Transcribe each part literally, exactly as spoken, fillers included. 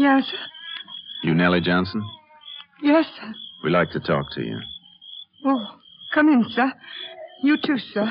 Yes, sir. You Nellie Johnson? Yes, sir. We'd like to talk to you. Oh, come in, sir. You too, sir.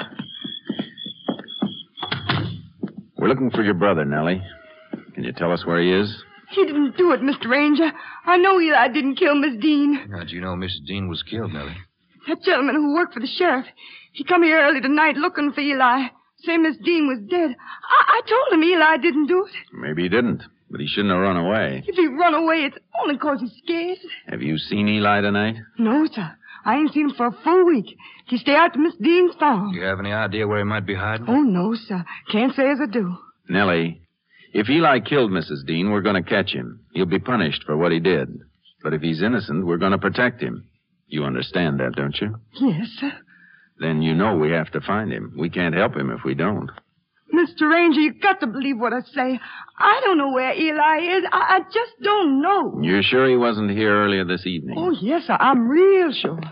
We're looking for your brother, Nellie. Can you tell us where he is? He didn't do it, Mister Ranger. I know Eli didn't kill Miss Dean. How'd you know Missus Dean was killed, Nellie? That gentleman who worked for the sheriff. He come here early tonight looking for Eli. Say Miss Dean was dead. I, I told him Eli didn't do it. Maybe he didn't, but he shouldn't have run away. If he run away, it's only 'cause he's scared. Have you seen Eli tonight? No, sir. I ain't seen him for a full week. He stay out to Miss Dean's farm. Do you have any idea where he might be hiding? Oh, no, sir. Can't say as I do. Nellie, if Eli killed Missus Dean, we're going to catch him. He'll be punished for what he did. But if he's innocent, we're going to protect him. You understand that, don't you? Yes, sir. Then you know we have to find him. We can't help him if we don't. Mister Ranger, you got to believe what I say. I don't know where Eli is. I, I just don't know. You're sure he wasn't here earlier this evening? Oh, yes, sir. I'm real sure.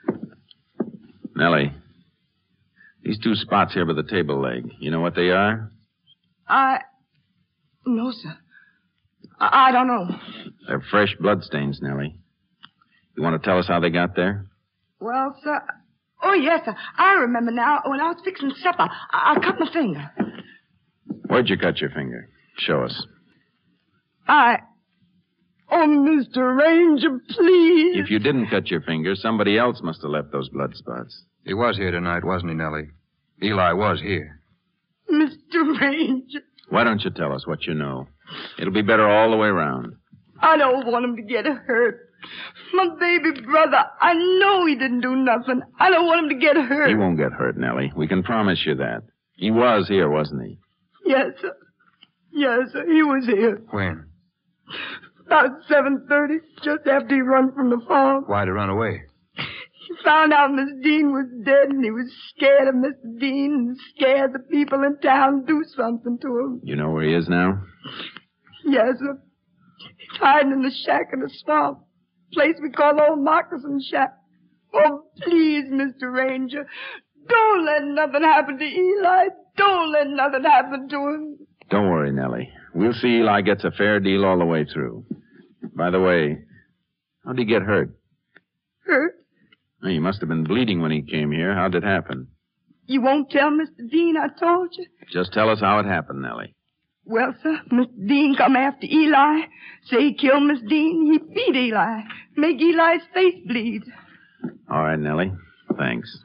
Nellie, these two spots here by the table leg, you know what they are? I... No, sir. I, I don't know. They're fresh bloodstains, Nellie. You want to tell us how they got there? Well, sir... Oh, yes, sir. I remember now. When I was fixing supper, I, I cut my finger. Where'd you cut your finger? Show us. I... Oh, Mister Ranger, please. If you didn't cut your finger, somebody else must have left those blood spots. He was here tonight, wasn't he, Nellie? Eli was here. Mister Ranger. Why don't you tell us what you know? It'll be better all the way around. I don't want him to get hurt. My baby brother, I know he didn't do nothing. I don't want him to get hurt. He won't get hurt, Nellie. We can promise you that. He was here, wasn't he? Yes, sir. Yes, sir. He was here. When? About seven thirty, just after he run from the farm. Why'd he run away? He found out Miss Dean was dead, and he was scared of Miss Dean and scared the people in town do something to him. You know where he is now? Yes, sir. He's hiding in the shack in the swamp. Place we call Old Moccasin Shack. Oh, please, Mister Ranger, don't let nothing happen to Eli. Don't let nothing happen to him. Don't worry, Nellie. We'll see Eli gets a fair deal all the way through. By the way, how'd he get hurt? Hurt? Oh, he must have been bleeding when he came here. How'd it happen? You won't tell Mister Dean I told you? Just tell us how it happened, Nellie. Well, sir, Mister Dean come after Eli. Say he killed Miss Dean. He beat Eli. Make Eli's face bleed. All right, Nellie. Thanks.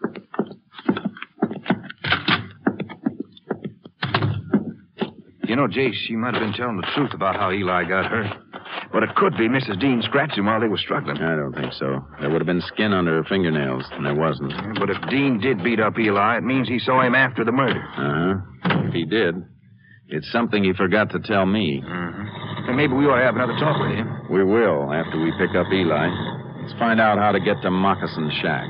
You know, Jace, she might have been telling the truth about how Eli got hurt. But it could be Missus Dean scratched him while they were struggling. I don't think so. There would have been skin under her fingernails, and there wasn't. Yeah, but if Dean did beat up Eli, it means he saw him after the murder. Uh-huh. If he did, it's something he forgot to tell me. Mm-hmm. And maybe we ought to have another talk with him. We will, after we pick up Eli. Let's find out how to get to Moccasin Shack.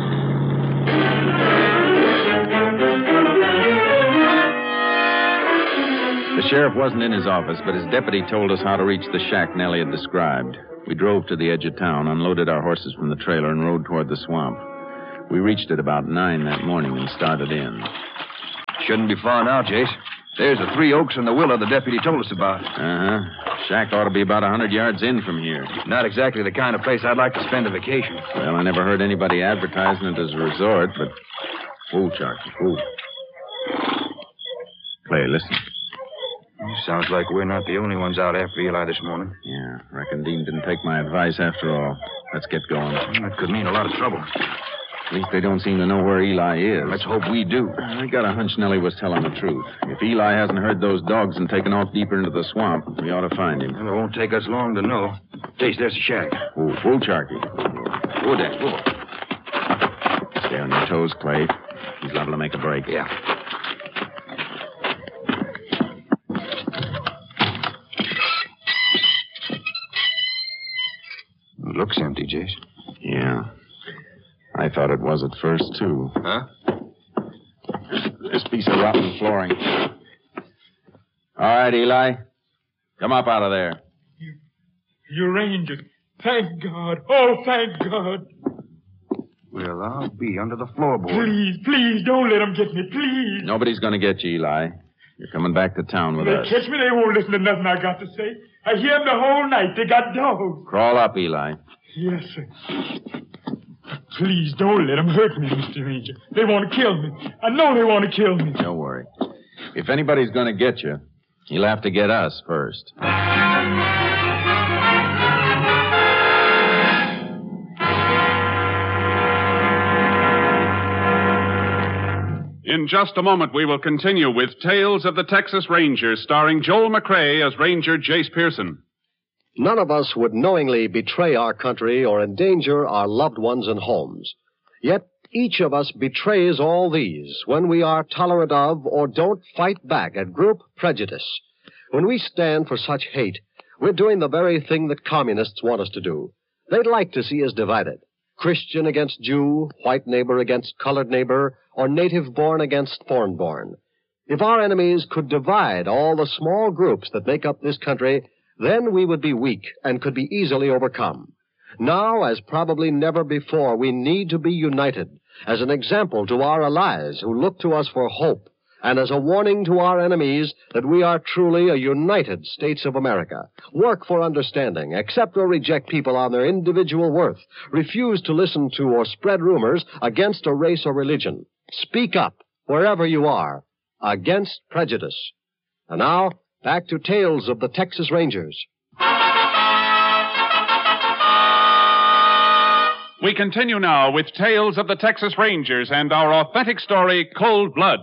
The sheriff wasn't in his office, but his deputy told us how to reach the shack Nellie had described. We drove to the edge of town, unloaded our horses from the trailer, and rode toward the swamp. We reached it about nine that morning and started in. Shouldn't be far now, Jace. There's the Three Oaks and the willow the deputy told us about. Uh-huh. Shack ought to be about a hundred yards in from here. Not exactly the kind of place I'd like to spend a vacation. Well, I never heard anybody advertising it as a resort, but... Whoa, Charlie, whoa. Clay, listen. Sounds like we're not the only ones out after Eli this morning. Yeah, reckon Dean didn't take my advice after all. Let's get going. That could mean a lot of trouble. At least they don't seem to know where Eli is. Let's hope we do. I got a hunch Nellie was telling the truth. If Eli hasn't heard those dogs and taken off deeper into the swamp, we ought to find him. Well, it won't take us long to know. Jace, there's the shack. Oh, full Charky. Whoa, Dax, whoa. Stay on your toes, Clay. He's liable to make a break. Yeah. It looks empty, Jace. Yeah. I thought it was at first, too. Huh? This piece of rotten flooring. All right, Eli. Come up out of there. You, you Ranger. Thank God. Oh, thank God. Well, I'll be under the floorboard. Please, please, don't let them get me, please. Nobody's going to get you, Eli. You're coming back to town with They us. catch me, they won't listen to nothing I got to say. I hear them the whole night. They got dogs. Crawl up, Eli. Yes, sir. Please don't let them hurt me, Mister Ranger. They want to kill me. I know they want to kill me. Don't worry. If anybody's going to get you, he'll have to get us first. In just a moment, we will continue with Tales of the Texas Rangers, starring Joel McCrea as Ranger Jace Pearson. None of us would knowingly betray our country or endanger our loved ones and homes. Yet each of us betrays all these when we are tolerant of or don't fight back at group prejudice. When we stand for such hate, we're doing the very thing that communists want us to do. They'd like to see us divided. Christian against Jew, white neighbor against colored neighbor, or native-born against foreign-born. If our enemies could divide all the small groups that make up this country, then we would be weak and could be easily overcome. Now, as probably never before, we need to be united as an example to our allies who look to us for hope, and as a warning to our enemies that we are truly a United States of America. Work for understanding, accept or reject people on their individual worth, refuse to listen to or spread rumors against a race or religion. Speak up, wherever you are, against prejudice. And now, back to Tales of the Texas Rangers. We continue now with Tales of the Texas Rangers and our authentic story, Cold Blood.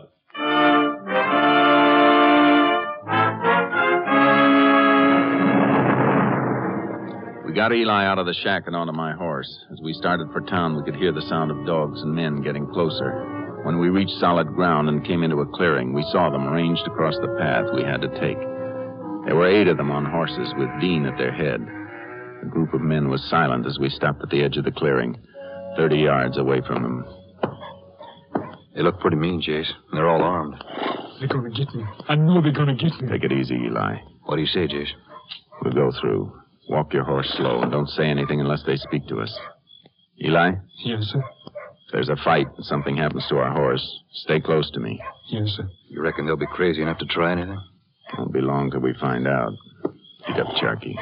We got Eli out of the shack and onto my horse. As we started for town, we could hear the sound of dogs and men getting closer. When we reached solid ground and came into a clearing, we saw them ranged across the path we had to take. There were eight of them on horses, with Dean at their head. The group of men was silent as we stopped at the edge of the clearing, thirty yards away from them. They look pretty mean, Jace. They're all armed. They're going to get me. I know they're going to get me. Take it easy, Eli. What do you say, Jace? We'll go through. Walk your horse slow and don't say anything unless they speak to us. Eli? Yes, sir. If there's a fight and something happens to our horse, stay close to me. Yes, sir. You reckon they'll be crazy enough to try anything? Won't be long till we find out. Pick up Sharky.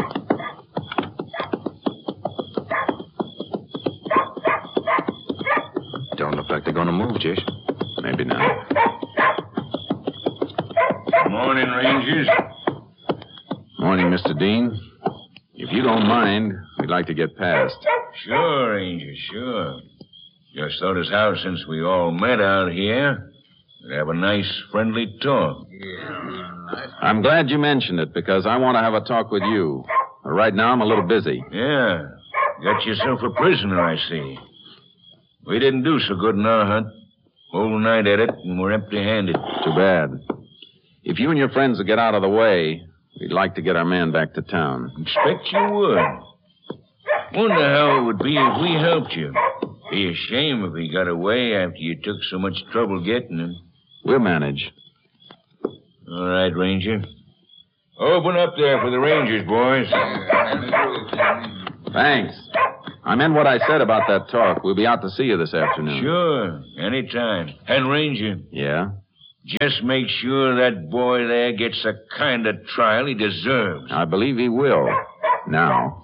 Don't look like they're going to move, Jace. Maybe not. Morning, Rangers. Morning, Mister Dean. If you don't mind, we'd like to get past. Sure, Ranger, sure. Just thought as how since we all met out here, we'd have a nice, friendly talk. I'm glad you mentioned it, because I want to have a talk with you. Right now, I'm a little busy. Yeah. Got yourself a prisoner, I see. We didn't do so good in our hunt. Whole night at it, and we're empty-handed. Too bad. If you and your friends will get out of the way, we'd like to get our man back to town. Expect you would. Wonder how it would be if we helped you. Be a shame if he got away after you took so much trouble getting him. We'll manage. All right, Ranger. Open up there for the Rangers, boys. Thanks. I meant what I said about that talk. We'll be out to see you this afternoon. Sure, anytime. And, Ranger, Yeah? just make sure that boy there gets the kind of trial he deserves. I believe he will. Now.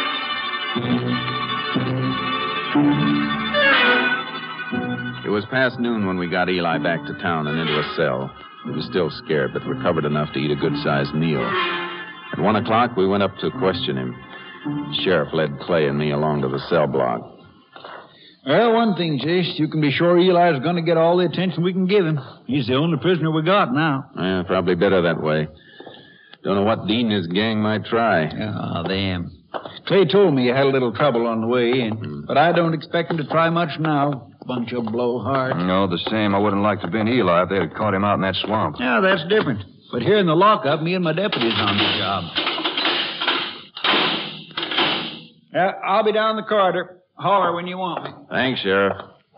It was past noon when we got Eli back to town and into a cell. He was still scared, but recovered enough to eat a good-sized meal. At one o'clock, we went up to question him. The sheriff led Clay and me along to the cell block. Well, one thing, Jace, you can be sure Eli's going to get all the attention we can give him. He's the only prisoner we got now. Yeah, probably better that way. Don't know what Dean and his gang might try. Ah, oh, them. Clay told me he had a little trouble on the way, and, Mm. but I don't expect him to try much now. Bunch of blowhards. No, the same. I wouldn't like to have been Eli if they had caught him out in that swamp. Yeah, that's different. But here in the lockup, me and my deputy's on the job. Yeah, I'll be down the corridor. Holler when you want me. Thanks, Sheriff.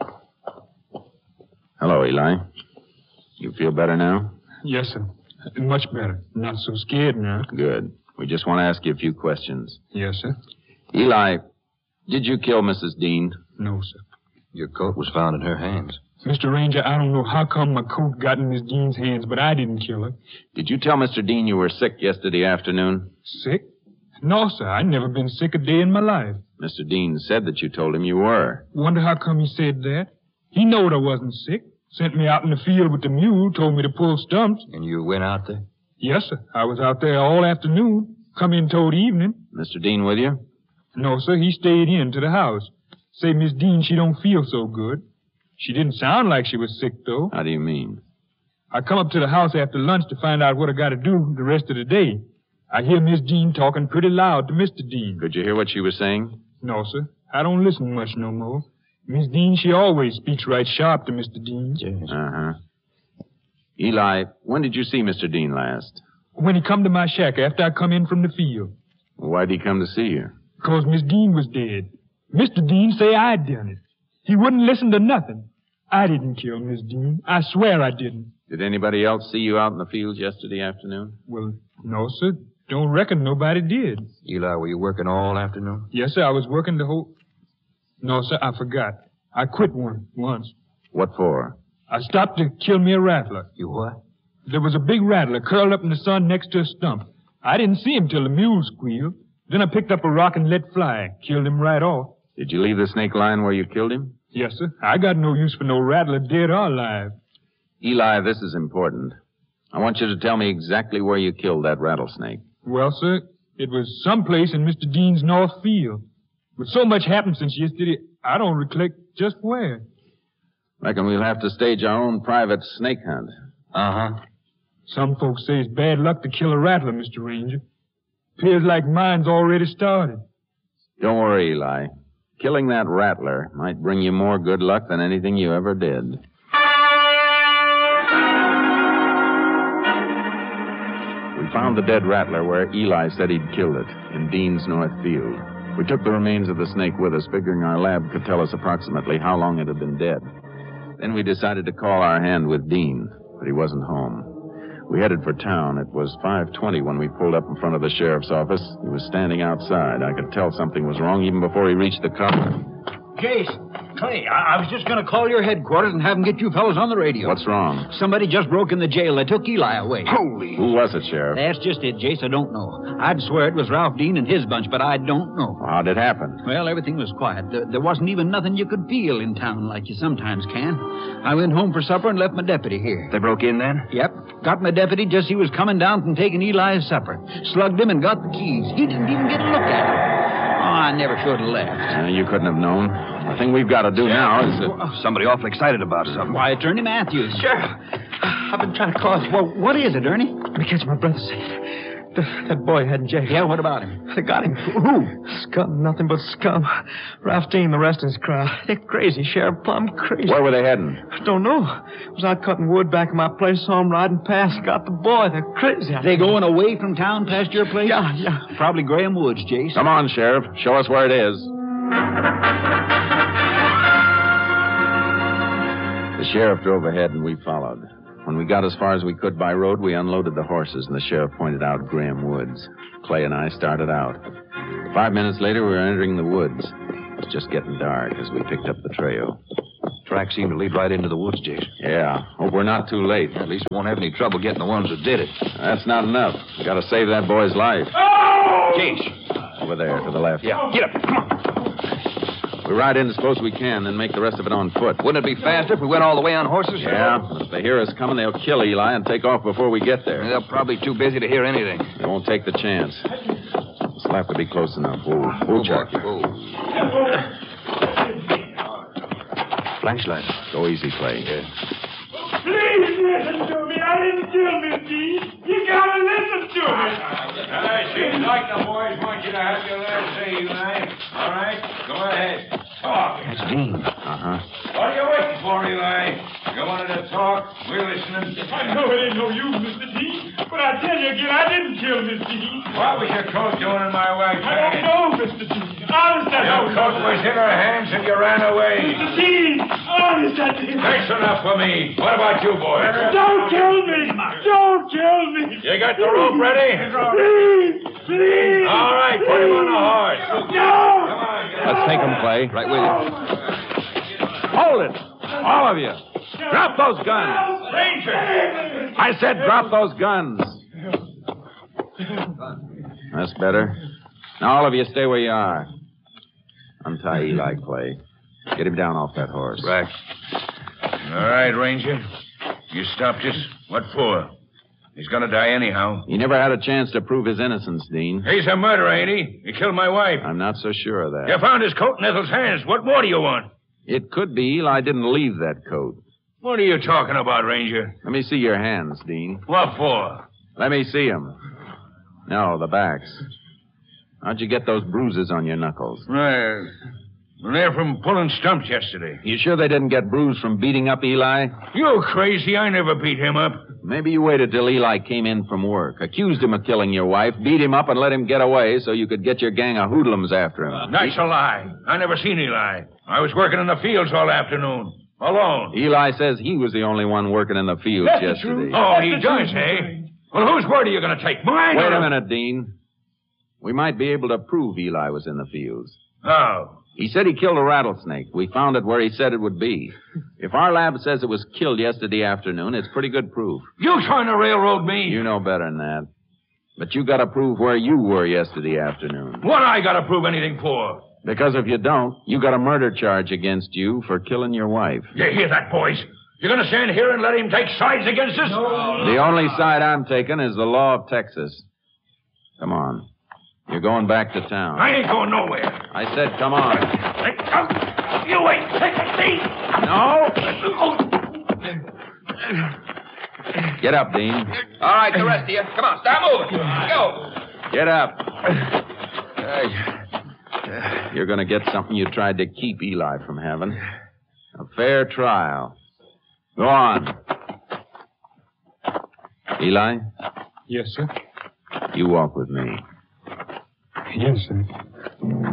Hello, Eli. You feel better now? Yes, sir. Much better. Not so scared now. Good. We just want to ask you a few questions. Yes, sir. Eli, did you kill Missus Dean? No, sir. Your coat was found in her hands. Mister Ranger, I don't know how come my coat got in Miss Dean's hands, but I didn't kill her. Did you tell Mister Dean you were sick yesterday afternoon? Sick? No, sir. I'd never been sick a day in my life. Mister Dean said that you told him you were. Wonder how come he said that. He knowed I wasn't sick. Sent me out in the field with the mule, told me to pull stumps. And you went out there? Yes, sir. I was out there all afternoon. Come in toward evening. Mister Dean with you? No, sir. He stayed in to the house. Say, Miss Dean, she don't feel so good. She didn't sound like she was sick, though. How do you mean? I come up to the house after lunch to find out what I got to do the rest of the day. I hear Miss Dean talking pretty loud to Mister Dean. Could you hear what she was saying? No, sir. I don't listen much no more. Miss Dean, she always speaks right sharp to Mister Dean. Yes. Uh-huh. Eli, when did you see Mister Dean last? When he come to my shack after I come in from the field. Well, why'd he come to see you? Because Miss Dean was dead. Mister Dean say I done it. He wouldn't listen to nothing. I didn't kill Miss Dean. I swear I didn't. Did anybody else see you out in the fields yesterday afternoon? Well, no, sir. Don't reckon nobody did. Eli, were you working all afternoon? Yes, sir. I was working the whole... No, sir, I forgot. I quit one once. What for? I stopped to kill me a rattler. You what? There was a big rattler curled up in the sun next to a stump. I didn't see him till the mule squealed. Then I picked up a rock and let fly. Killed him right off. Did you leave the snake lying where you killed him? Yes, sir. I got no use for no rattler, dead or alive. Eli, this is important. I want you to tell me exactly where you killed that rattlesnake. Well, sir, it was someplace in Mister Dean's north field. But so much happened since yesterday, I don't recollect just where. Reckon we'll have to stage our own private snake hunt. Uh-huh. Some folks say it's bad luck to kill a rattler, Mister Ranger. Appears like mine's already started. Don't worry, Eli. Killing that rattler might bring you more good luck than anything you ever did. We found the dead rattler where Eli said he'd killed it, in Dean's north field. We took the remains of the snake with us, figuring our lab could tell us approximately how long it had been dead. Then we decided to call our hand with Dean, but he wasn't home. We headed for town. It was five twenty when we pulled up in front of the sheriff's office. He was standing outside. I could tell something was wrong even before he reached the car. Jace, Clay, I, I was just going to call your headquarters and have them get you fellas on the radio. What's wrong? Somebody just broke in the jail. They took Eli away. Holy... Who was it, Sheriff? That's just it, Jace. I don't know. I'd swear it was Ralph Dean and his bunch, but I don't know. Well, how'd it happen? Well, everything was quiet. There, there wasn't even nothing you could feel in town like you sometimes can. I went home for supper and left my deputy here. They broke in then? Yep. Got my deputy just as he was coming down from taking Eli's supper. Slugged him and got the keys. He didn't even get a look at him. Oh, I never should have left. Uh, you couldn't have known. The thing we've got to do now is... Uh... Oh, somebody awful excited about something. Why, it's Ernie Matthews. Sheriff, I've been trying to call you. Well, what is it, Ernie? Because my brother said the, that boy had in jail. Yeah, what about him? They got him. Who? Scum, nothing but scum. Ralph Dean, the rest of his crowd. They're crazy, Sheriff, plumb crazy. Where were they heading? I don't know. I was out cutting wood back in my place, saw them riding past, got the boy. They're crazy. They going away from town past your place? Yeah, yeah. Probably Graham Woods, Jace. Come on, Sheriff. Show us where it is. The sheriff drove ahead and we followed. When we got as far as we could by road, we unloaded the horses and the sheriff pointed out Graham Woods. Clay and I started out. Five minutes later, we were entering the woods. It was just getting dark as we picked up the trail. Track seemed to lead right into the woods, Jace. Yeah. Hope we're not too late. At least we won't have any trouble getting the ones that did it. That's not enough. We got to save that boy's life. Oh! Jace. Over there, to the left. Yeah, get up. Come on. We ride in as close as we can, then make the rest of it on foot. Wouldn't it be faster if we went all the way on horses? Yeah. If they hear us coming, they'll kill Eli and take off before we get there. They're probably too busy to hear anything. They won't take the chance. We'll have to be close enough. We'll, we'll check you. Flashlight. Go easy, Clay. Yeah. Please listen to me. I didn't kill Miss Dean. You gotta listen to me. Uh, seems like the boys want you to have your last say, Eli. All right, go ahead. Talk. That's Dean. Uh-huh. What are you waiting for, Eli? You wanted to talk? We're listening. I know it ain't no use, Mister Dean, but I tell you again, I didn't kill Miss Dean. What was your coat doing in my wagon? I don't know, Mister Dean. Honest, I Your don't coat know. was in her hands and you ran away. Mister Dean, honest, I didn't. That's enough for me. What about you, boys? Don't kill me. Don't kill me. You got the rope ready? Please, please. All right, put him on the horse. No. Come on, get Let's take him, Clay. Right with you. Hold it! All of you! Drop those guns! Ranger! I said drop those guns! That's better. Now, all of you stay where you are. Untie Eli, Clay. Get him down off that horse. Right. All right, Ranger. You stopped us. What for? He's gonna die anyhow. He never had a chance to prove his innocence, Dean. He's a murderer, ain't he? He killed my wife. I'm not so sure of that. You found his coat in Ethel's hands. What more do you want? It could be Eli didn't leave that coat. What are you talking about, Ranger? Let me see your hands, Dean. What for? Let me see them. No, the backs. How'd you get those bruises on your knuckles? Right. They're from pulling stumps yesterday. You sure they didn't get bruised from beating up Eli? You crazy. I never beat him up. Maybe you waited till Eli came in from work, accused him of killing your wife, beat him up, and let him get away so you could get your gang of hoodlums after him. That's a lie. I never seen Eli. I was working in the fields all afternoon. Alone. Eli says he was the only one working in the fields That's yesterday. Oh, he does, eh? Well, whose word are you going to take? Mine? Wait or... a minute, Dean. We might be able to prove Eli was in the fields. How? He said he killed a rattlesnake. We found it where he said it would be. If our lab says it was killed yesterday afternoon, it's pretty good proof. You trying to railroad me? You know better than that. But you got to prove where you were yesterday afternoon. What I got to prove anything for? Because if you don't, you got a murder charge against you for killing your wife. You hear that, boys? You're going to stand here and let him take sides against us? No. The only side I'm taking is the law of Texas. Come on. You're going back to town. I ain't going nowhere. I said come on. Hey, oh, you ain't taking me. No. Get up, Dean. All right, the rest of you. Come on, start moving. Go. Get up. You're going to get something you tried to keep Eli from having. A fair trial. Go on. Eli? Yes, sir. You walk with me. Yes, sir.